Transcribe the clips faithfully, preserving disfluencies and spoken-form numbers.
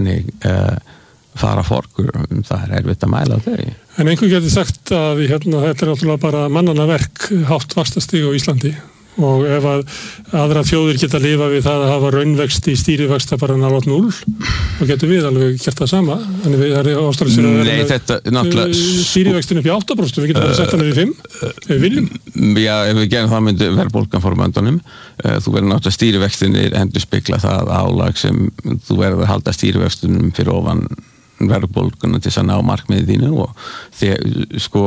hvernig uh, fara forgur, það er erfitt að mæla þau. En einhver getur sagt að hérna, þetta er náttúrulega bara mannanna verk hátt vaxtastig á Íslandi og ef að aðra þjóðir geta lifa við það að hafa raunvexti í stýrivaxta bara nálægt núll, þá getum við alveg gert það sama. Þannig við það er ástæðis að Nei, þetta náttúrulega stýrivextin upp í átta prósent, við getum bara sett hann yfir fimm, ef við viljum. Já, ef við gerum það myndi verðbólgan fór möndunum. Þú verður náttúrulega stýrivextinir endurspegla það álag sem þú verður að halda stýrivextunum fyrir ofan verðbólguna til þess að ná markmiðið þínu og þegar, sko,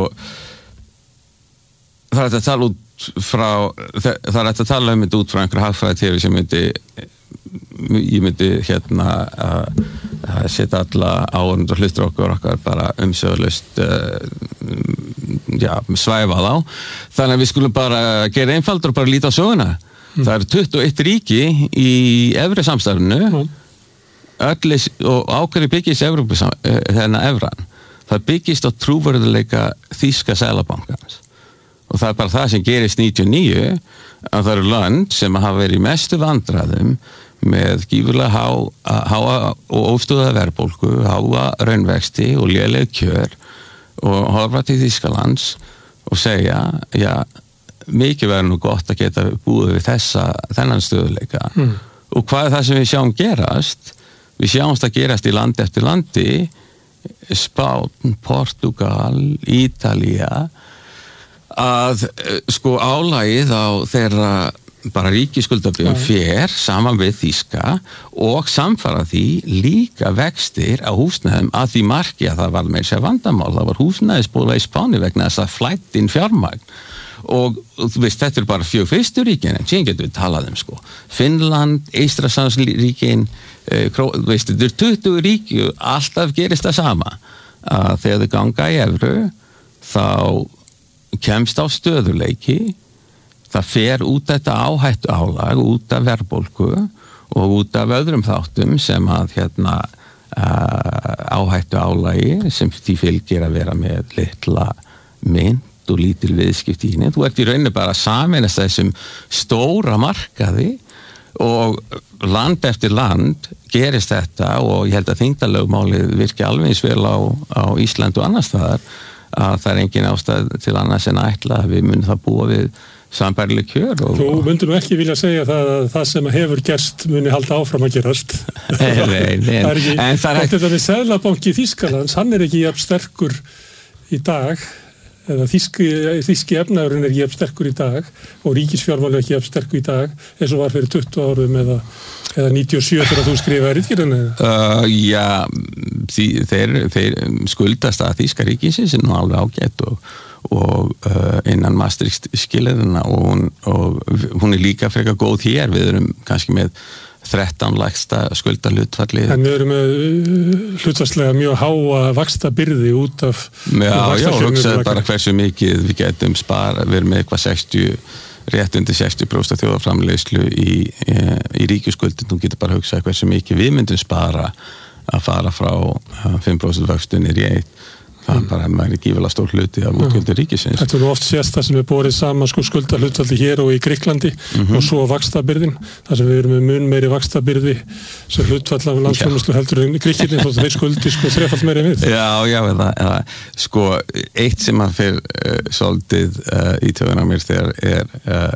það er að tala út frá, það er að tala um þetta út frá einhverja hagfræðiteóri sem myndi, ég myndi hérna að, að setja alla áhorfendur og hlustur okkar okkar bara umsögulaust uh, já, svæfa þá. Þannig að við skulum bara gera einfaldur og bara líta á söguna. Mm. Það eru tuttugu og eitt ríki í efri samstarfinu, mm. Öllis, og ákveðri byggist Evrópu, þennan evran. Það byggist á trúverðuleika þýska seðlabankans. Og það er bara það sem gerist níutíu og níu, að það eru lönd sem hafa verið í mestu vandræðum með gífurlega há, háa og óstöðuða verðbólgu, háa raunvexti og léleg kjör og horfa til Þýskalands og segja, já, mikið verður nú gott að geta búið við þessa, þennan stöðuleika. Mm. Og hvað er það sem við sjáum gerast? Við sjáumst að gerast í landi eftir landi, Spán, Portugal, Ítalía, að sko álagið á þeirra bara ríkisskuldabréfum fer saman við þýska og samfara því líka vextir á húsnæðum að því marki að það var meira sér vandamál, það var húsnæðisbóla í Spáni vegna þess að flætt inn fjármagn og þú veist, þetta er bara fjög fyrstu ríkin en síðan getum við talað um sko Finnland, Eystrasaltsríkin eh, þú veist, þetta er tuttugu ríki og alltaf gerist það sama að þegar þau ganga í evru þá kemst á stöðuleiki, það fer út þetta áhættu álag, út af verðbólgu og út af öðrum þáttum sem að hérna uh, áhættu álagi sem því fylgir að vera með litla mynt og lítil viðskipti í henni. Þú ert í rauninni bara að sameinast þessum stóra markaði og land eftir land gerist þetta og ég held að þyngdarlögmálið virki alveg eins vel á, á Ísland og annars staðar að það er engin ástæð til annars en að ætla að við munum það búa við sambærileg kjör. Og, Þú myndir nú ekki vilja segja það að það sem hefur gerst muni halda áfram að gerast. Nei, nei, nei. Það er ekki, en það er ekki... Þetta með Seðlabanki Þýskalands, hann er ekki jafn sterkur í dag, eða þýski, þýski efnaðurinn er ekki jafn sterkur í dag og ríkisfjármál er ekki jafn sterkur í dag eins og var fyrir tuttugu árum eða, eða níutíu og sjö þegar þú skrifaði ritgerðina. Uh, já, því, þeir, þeir skuldast að þýska ríkisins er nú alveg ágætt og og uh, innan Maastricht skilirina og hún, og hún er líka frekar góð hér, við erum kannski með þrettán lægsta skuldahlutfalli. En við erum með hlutfallslega mjög háa vaxtabyrði út af Já, já, hugsaðu bara hversu mikið við getum spara, við erum með eitthvað sextíu rétt undir sextíu prósent þjóðarframleiðslu í, í, í ríkisskuldin, þú getur bara hugsað hversu mikið við myndum spara að fara frá fimm prósent vöxtunir í eitt. Það er bara mæri gífilega stór hluti af útgjöldum ríkisins. Þetta er nú oft sést það sem er borið saman sko skuldahlutfalli hér og í Grikklandi mm-hmm. og svo vaxtabyrðin, þar sem við erum með mun meiri vaxtabyrði sem hlutfall af landsframleiðslu heldur en Grikkirni þótt að þeir skuldi sko þrefalt meiri en við. Já, já, eða, eða sko eitt sem að fyrir uh, svolítið uh, í tögun á mér þegar er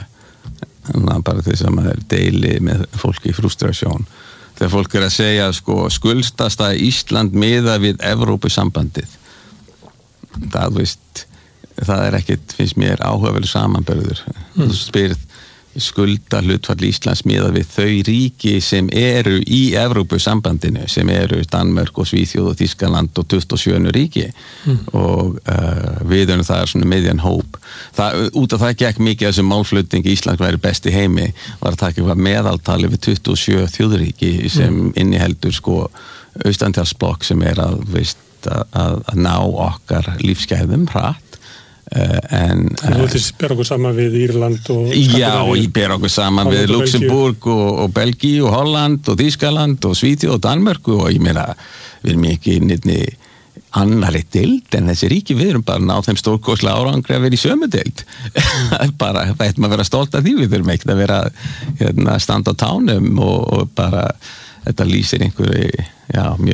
uh, bara þess að maður deili með fólki í frústrasjón. Þegar fólk er að segja sko skuldast að Ísland miða við Evrópusambandið. Það, veist, það er ekkit, finnst mér áhugaverður samanburður. Mm. Þú spyrð skulda hlutfall Íslands miðað við þau ríki sem eru í Evrópusambandinu, sem eru Danmörk og Svíþjóð og Þýskaland og tuttugu og sjö ríki mm. og uh, við erum það svona miðjan hóp. Það, út af það gekk mikið þessum málflutning Ísland væri best í heimi, var að taka eitthvað meðaltali við tuttugu og sjö þjóðríki sem mm. inniheldur sko austantalsblokk sem er að, veist, Að, að ná okkar lífsgæðum hratt uh, en Þú vilti bera okkur saman við Írland og Já, ég bera okkur saman við Luxemburg og, og Belgíu og Holland og Þýskaland og Svíþjóð og Danmörku og ég meina, við erum ekki nýtni annarri deild en þessi ríki, við erum bara ná þeim stórkostlega árangri að vera í sömu deild bara, veit maður vera stolt af því, við erum ekki að vera hérna, standa á tánum og, og bara þetta lýsir einhverju já, mjög